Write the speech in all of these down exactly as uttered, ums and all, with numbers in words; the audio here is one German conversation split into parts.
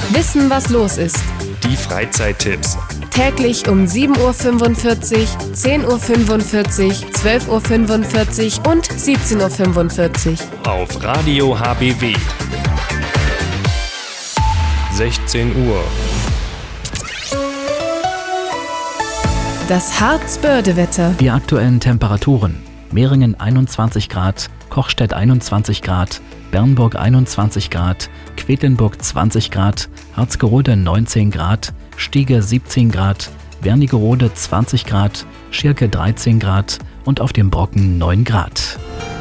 Wissen, was los ist. Die Freizeittipps. Täglich um sieben Uhr fünfundvierzig, zehn Uhr fünfundvierzig, zwölf Uhr fünfundvierzig und siebzehn Uhr fünfundvierzig. Auf Radio H B W. sechzehn Uhr. Das Harz-Börde-Wetter. Die aktuellen Temperaturen. Mehringen einundzwanzig Grad, Kochstedt einundzwanzig Grad, Bernburg einundzwanzig Grad, Quedlinburg zwanzig Grad, Harzgerode neunzehn Grad, Stiege siebzehn Grad, Wernigerode zwanzig Grad, Schirke dreizehn Grad und auf dem Brocken neun Grad.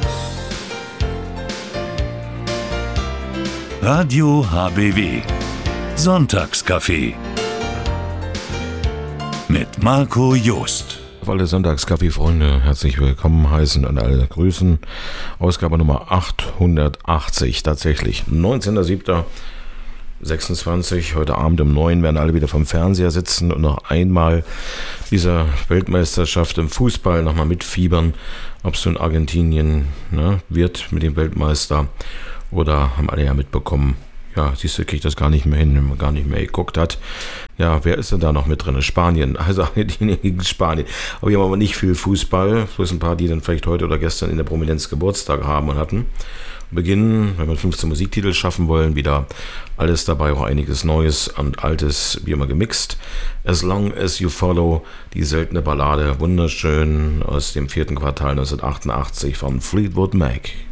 Radio H B W. Sonntagskaffee. Mit Marco Joost. Auf alle Sonntagskaffee-Freunde herzlich willkommen heißen und alle grüßen. Ausgabe Nummer achthundertachtzig, tatsächlich. neunzehnter siebter sechsundzwanzig, heute Abend um neun werden alle wieder vom Fernseher sitzen und noch einmal dieser Weltmeisterschaft im Fußball nochmal mitfiebern, ob es so in Argentinien ne, wird mit dem Weltmeister oder haben alle ja mitbekommen. Ja, siehst du, kriegt das gar nicht mehr hin, wenn man gar nicht mehr geguckt hat. Ja, wer ist denn da noch mit drin? Spanien, also Argentinien gegen Spanien. Aber wir haben aber nicht viel Fußball, bloß ein paar, die dann vielleicht heute oder gestern in der Prominenz Geburtstag haben und hatten. Beginnen, wenn wir fünfzehn Musiktitel schaffen wollen, wieder alles dabei, auch einiges Neues und Altes, wie immer gemixt. As Long As You Follow, die seltene Ballade, wunderschön aus dem vierten Quartal neunzehnhundertachtundachtzig von Fleetwood Mac.